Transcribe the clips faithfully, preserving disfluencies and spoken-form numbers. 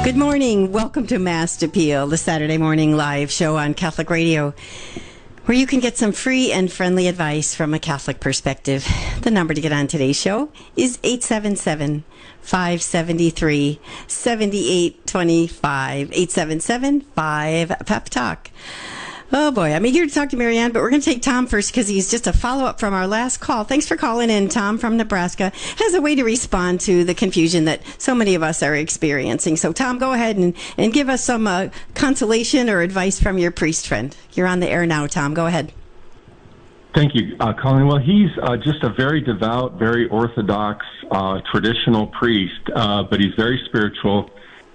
Good morning. Welcome to Mass Appeal, the Saturday morning live show on Catholic Radio, where you can get some free and friendly advice from a Catholic perspective. The number to get on today's show is eight seven seven, five seven three, seven eight two five, eight seven seven, five pep talk. Oh boy, I'm eager to talk to Marianne, but we're going to take Tom first because he's just a follow-up from our last call. Thanks for calling in. Tom from Nebraska has a way to respond to the confusion that so many of us are experiencing. So Tom, go ahead and, and give us some uh, consolation or advice from your priest friend. You're on the air now, Tom. Go ahead. Thank you, uh, Colin. Well, he's uh, just a very devout, very orthodox, uh, traditional priest, uh, but he's very spiritual.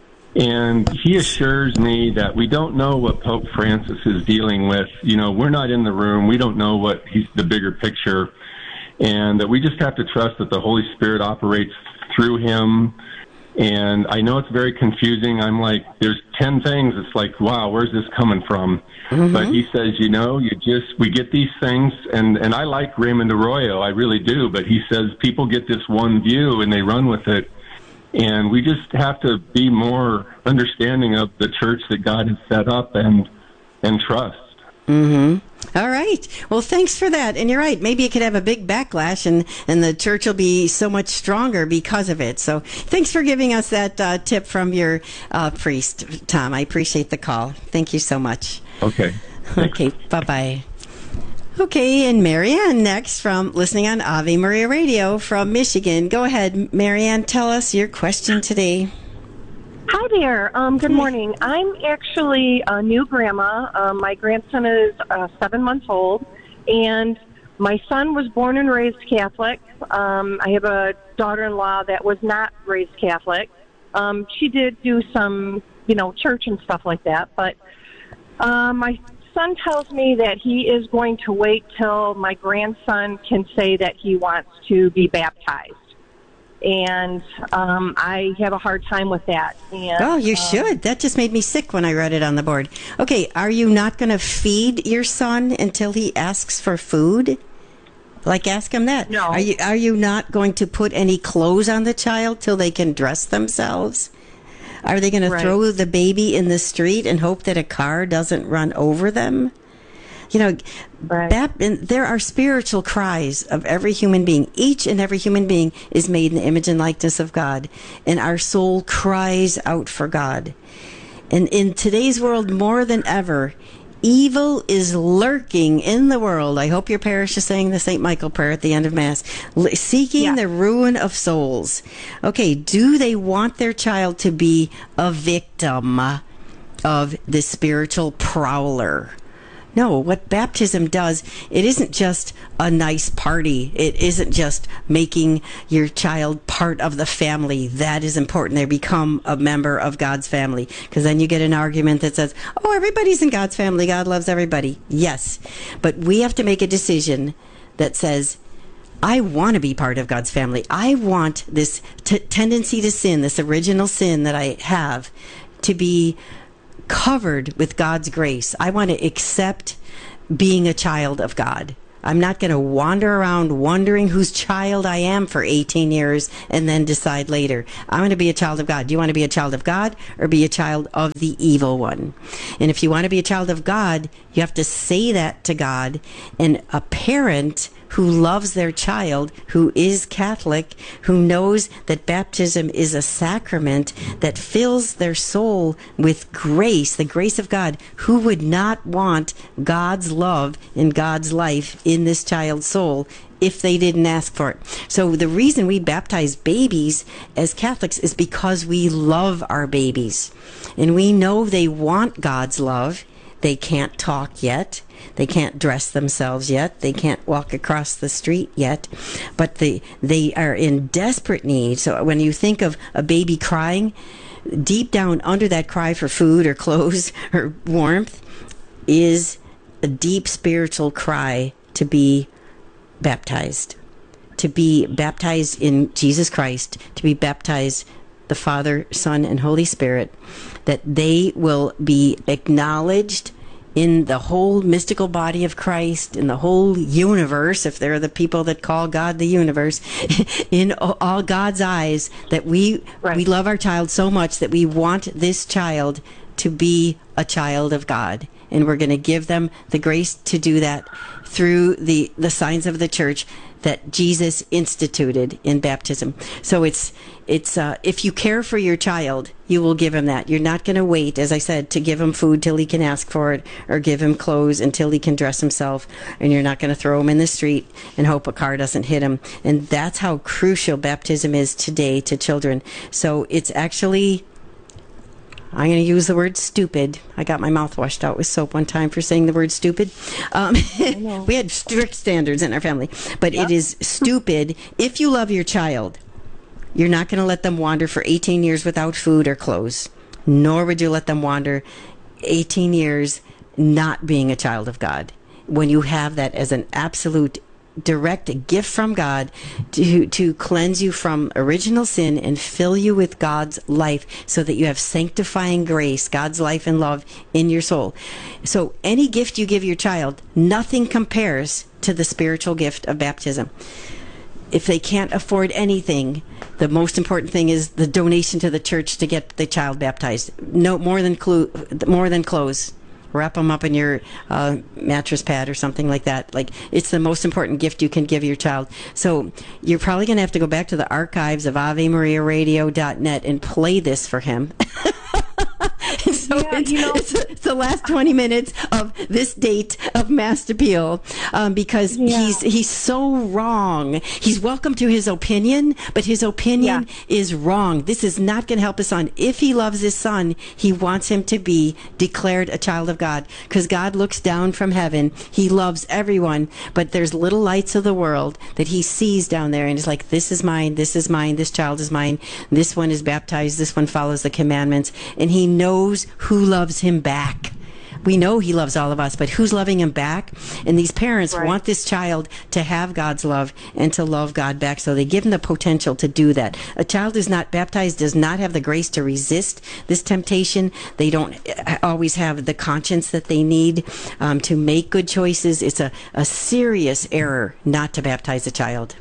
And he assures me that we don't know what Pope Francis is dealing with. You know, we're not in the room. We don't know what he's the bigger picture. And that we just have to trust that the Holy Spirit operates through him. And I know it's very confusing. I'm like, there's ten things. It's like, wow, where's this coming from? Mm-hmm. But he says, you know, you just, we get these things. And, and I like Raymond Arroyo. I really do. But he says people get this one view and they run with it. And we just have to be more understanding of the church that God has set up and and trust. Mm-hmm. All right. Well, thanks for that. And you're right. Maybe it could have a big backlash, and, and the church will be so much stronger because of it. So thanks for giving us that uh, tip from your uh, priest, Tom. I appreciate the call. Thank you so much. Okay. Okay. Bye-bye. Okay, and Marianne next from listening on Ave Maria Radio from Michigan. Go ahead, Marianne, tell us your question today. Hi there. Um, good morning. I'm actually a new grandma. Um, my grandson is uh, seven months old, and my son was born and raised Catholic. Um, I have a daughter-in-law that was not raised Catholic. Um, she did do some, you know, church and stuff like that, but uh, my son tells me that he is going to wait till my grandson can say that he wants to be baptized. And um, I have a hard time with that. And, oh, you um, should. That just made me sick when I read it on the board. Okay, are you not going to feed your son until he asks for food? Like, ask him that. No. Are you, are you not going to put any clothes on the child till they can dress themselves? Are they going to throw the baby in the street and hope that a car doesn't run over them? You know, right. bap- there are spiritual cries of every human being. Each and every human being is made in the image and likeness of God, and our soul cries out for God. And in today's world, more than ever, evil is lurking in the world. I hope your parish is saying the Saint Michael prayer at the end of Mass, seeking yeah. the ruin of souls. Okay, do they want their child to be a victim of this spiritual prowler? No, what baptism does, it isn't just a nice party. It isn't just making your child part of the family. That is important. They become a member of God's family. Because then you get an argument that says, oh, everybody's in God's family. God loves everybody. Yes. But we have to make a decision that says, I want to be part of God's family. I want this t- tendency to sin, this original sin that I have, to be covered with God's grace. I want to accept being a child of God. I'm not going to wander around wondering whose child I am for eighteen years and then decide later. I'm going to be a child of God. Do you want to be a child of God or be a child of the evil one? And if you want to be a child of God, you have to say that to God. And a parent who loves their child, who is Catholic, who knows that baptism is a sacrament that fills their soul with grace, the grace of God, who would not want God's love and God's life in this child's soul if they didn't ask for it? So the reason we baptize babies as Catholics is because we love our babies. And we know they want God's love. They can't talk yet. They can't dress themselves yet. They can't walk across the street yet. But they, they are in desperate need. So when you think of a baby crying, deep down under that cry for food or clothes or warmth is a deep spiritual cry to be baptized. To be baptized in Jesus Christ. To be baptized the Father, Son, and Holy Spirit. That they will be acknowledged in the whole mystical body of Christ, in the whole universe, if there are the people that call God the universe, in all God's eyes, that we right. we love our child so much that we want this child to be a child of God. And we're going to give them the grace to do that through the, the signs of the church that Jesus instituted in baptism. So it's it's uh, if you care for your child, you will give him that. You're not going to wait, as I said, to give him food till he can ask for it, or give him clothes until he can dress himself, and you're not going to throw him in the street and hope a car doesn't hit him. And that's how crucial baptism is today to children. So it's actually, I'm going to use the word stupid. I got my mouth washed out with soap one time for saying the word stupid. Um, we had strict standards in our family. But yep. It is stupid. If you love your child, you're not going to let them wander for eighteen years without food or clothes. Nor would you let them wander eighteen years not being a child of God. When you have that as an absolute direct gift from God to to cleanse you from original sin and fill you with God's life so that you have sanctifying grace, God's life and love in your soul. So any gift you give your child, nothing compares to the spiritual gift of baptism. If they can't afford anything, the most important thing is the donation to the church to get the child baptized. No more than clo- more than clothes. Wrap them up in your uh, mattress pad or something like that. Like, it's the most important gift you can give your child. So you're probably going to have to go back to the archives of Ave Maria Radio dot net and play this for him. So yeah, it's, you know, it's, it's the last twenty minutes of this date of Mass Appeal, um, because yeah. he's he's so wrong. He's welcome to his opinion, but his opinion yeah. is wrong. This is not going to help his son. If he loves his son, he wants him to be declared a child of God, because God looks down from heaven. He loves everyone, but there's little lights of the world that he sees down there, and is like, this is mine, this is mine, this child is mine, this one is baptized, this one follows the commandments, and he knows who loves him back. We know he loves all of us, but who's loving him back? And these parents right. want this child to have God's love and to love God back, so they give him the potential to do that. A child who's not baptized does not have the grace to resist this temptation. They don't always have the conscience that they need um, to make good choices. It's a, a serious error not to baptize a child.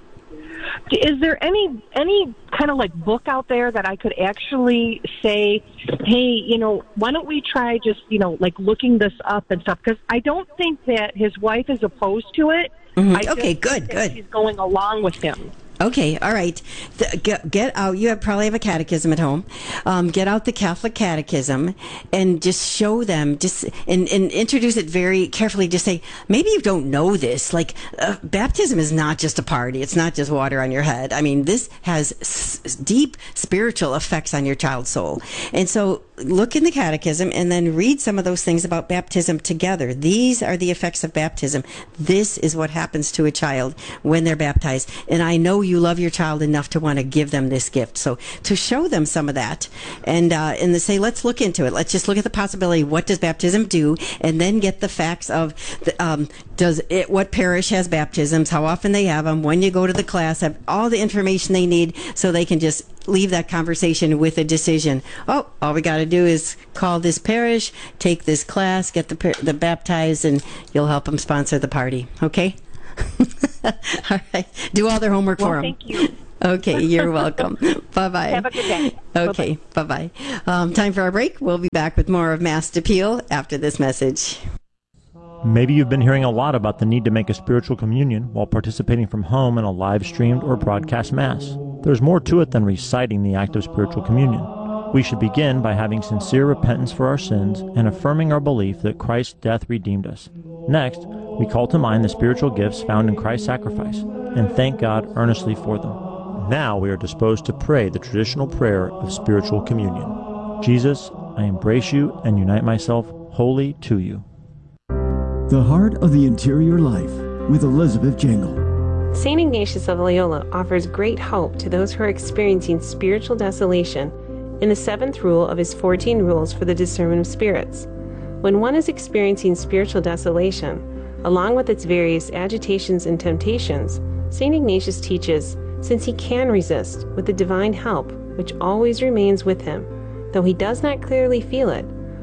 Is there any any kind of like book out there that I could actually say, hey, you know, why don't we try just, you know, like looking this up and stuff? Because I don't think that his wife is opposed to it. Mm-hmm. I okay, good, good. She's going along with him. Okay, all right. The, get, get out. You have, probably have a catechism at home. Um, get out the Catholic Catechism and just show them, just and, and introduce it very carefully. Just say, maybe you don't know this. Like, uh, baptism is not just a party. It's not just water on your head. I mean, this has s- deep spiritual effects on your child's soul. And so look in the Catechism and then read some of those things about baptism together. These are the effects of baptism. This is what happens to a child when they're baptized. And I know you love your child enough to want to give them this gift. So to show them some of that and uh, and to say, let's look into it. Let's just look at the possibility. What does baptism do? And then get the facts of the, um, does it, what parish has baptisms, how often they have them, when you go to the class, have all the information they need so they can just leave that conversation with a decision. Oh, all we got to do is call this parish, take this class, get the the baptized, and you'll help them sponsor the party. Okay? All right. Do all their homework well, for them. Thank you. Okay, you're welcome. Bye-bye. Have a good day. Okay, bye-bye. bye-bye. Um, time for our break. We'll be back with more of Mass Appeal after this message. Maybe you've been hearing a lot about the need to make a spiritual communion while participating from home in a live-streamed or broadcast Mass. There's more to it than reciting the act of spiritual communion. We should begin by having sincere repentance for our sins and affirming our belief that Christ's death redeemed us. Next, we call to mind the spiritual gifts found in Christ's sacrifice and thank God earnestly for them. Now we are disposed to pray the traditional prayer of spiritual communion. Jesus, I embrace you and unite myself wholly to you. The Heart of the Interior Life with Elizabeth Jingle. Saint Ignatius of Loyola offers great hope to those who are experiencing spiritual desolation in the seventh rule of his fourteen rules for the discernment of spirits. When one is experiencing spiritual desolation, along with its various agitations and temptations, Saint Ignatius teaches, since he can resist with the divine help which always remains with him, though he does not clearly feel it,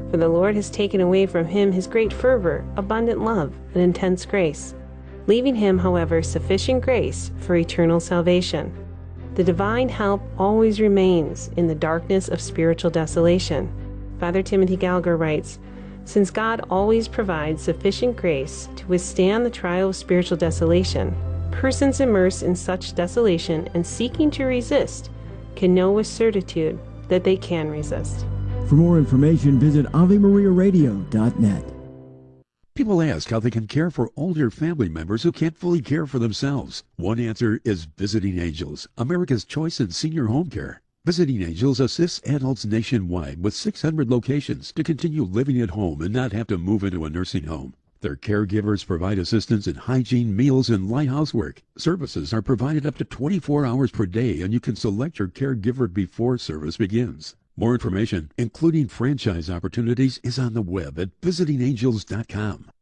For the Lord has taken away from him his great fervor, abundant love, and intense grace, leaving him, however, sufficient grace for eternal salvation. The divine help always remains in the darkness of spiritual desolation. Father Timothy Gallagher writes, "Since God always provides sufficient grace to withstand the trial of spiritual desolation, persons immersed in such desolation and seeking to resist can know with certitude that they can resist." For more information, visit Ave Maria Radio dot net. People ask how they can care for older family members who can't fully care for themselves. One answer is Visiting Angels, America's choice in senior home care. Visiting Angels assists adults nationwide with six hundred locations to continue living at home and not have to move into a nursing home. Their caregivers provide assistance in hygiene, meals, and light housework. Services are provided up to twenty-four hours per day, and you can select your caregiver before service begins. More information, including franchise opportunities, is on the web at visiting angels dot com.